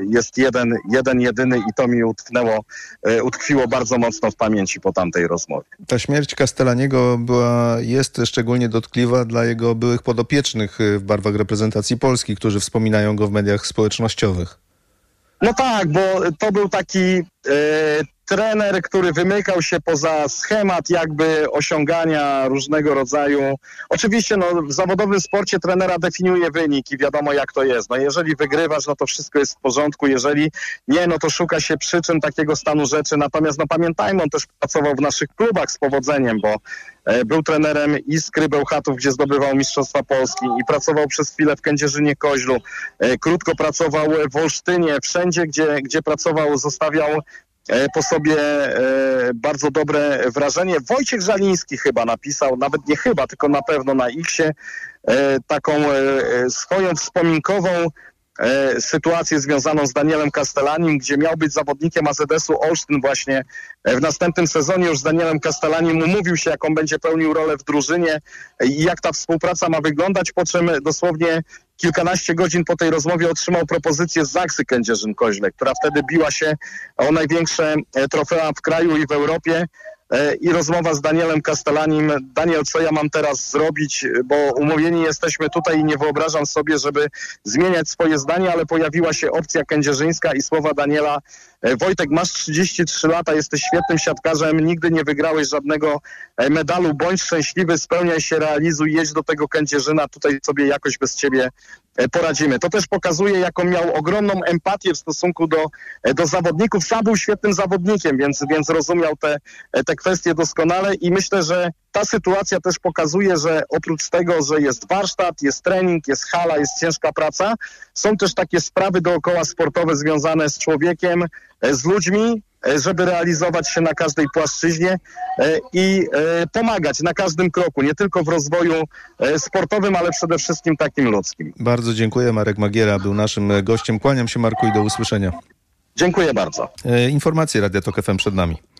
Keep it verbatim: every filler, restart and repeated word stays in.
jest jeden, jeden jedyny i to mi utknęło, utkwiło bardzo mocno w pamięci po tamtej rozmowie. Ta śmierć Castellaniego była, jest szczególnie dotkliwa dla jego byłych podopiecznych w barwach reprezentacji Polski, którzy wspominają go w mediach społecznościowych. No tak, bo to był taki e, trener, który wymykał się poza schemat jakby osiągania różnego rodzaju. Oczywiście no, w zawodowym sporcie trenera definiuje wynik i wiadomo jak to jest. No, jeżeli wygrywasz, no to wszystko jest w porządku, jeżeli nie, no to szuka się przyczyn takiego stanu rzeczy. Natomiast no pamiętajmy, on też pracował w naszych klubach z powodzeniem, bo e, był trenerem Iskry Bełchatów, gdzie zdobywał Mistrzostwa Polski i pracował przez chwilę w Kędzierzynie-Koźlu. E, krótko pracował w Olsztynie, wszędzie gdzie, gdzie pracował zostawiał po sobie e, bardzo dobre wrażenie. Wojciech Żaliński chyba napisał, nawet nie chyba, tylko na pewno na X-ie, e, taką e, swoją wspominkową e, sytuację związaną z Danielem Castellanim, gdzie miał być zawodnikiem A Z S-u Olsztyn właśnie w następnym sezonie. Już z Danielem Castellanim umówił się, jaką będzie pełnił rolę w drużynie i jak ta współpraca ma wyglądać, po czym dosłownie kilkanaście godzin po tej rozmowie otrzymał propozycję z Zaksy Kędzierzyn-Koźle, która wtedy biła się o największe trofea w kraju i w Europie. I rozmowa z Danielem Castellanim. Daniel, co ja mam teraz zrobić, bo umówieni jesteśmy tutaj i nie wyobrażam sobie, żeby zmieniać swoje zdanie, ale pojawiła się opcja kędzierzyńska i słowa Daniela: Wojtek, masz trzydzieści trzy lata, jesteś świetnym siatkarzem, nigdy nie wygrałeś żadnego medalu, bądź szczęśliwy, spełniaj się, realizuj, jedź do tego Kędzierzyna, tutaj sobie jakoś bez ciebie poradzimy. To też pokazuje, jaką miał ogromną empatię w stosunku do, do zawodników. Sam był świetnym zawodnikiem, więc, więc rozumiał te, te kwestie doskonale i myślę, że ta sytuacja też pokazuje, że oprócz tego, że jest warsztat, jest trening, jest hala, jest ciężka praca, są też takie sprawy dookoła sportowe związane z człowiekiem, z ludźmi, żeby realizować się na każdej płaszczyźnie i pomagać na każdym kroku, nie tylko w rozwoju sportowym, ale przede wszystkim takim ludzkim. Bardzo dziękuję. Marek Magiera był naszym gościem. Kłaniam się, Marku, i do usłyszenia. Dziękuję bardzo. Informacje Radia Tok F M przed nami.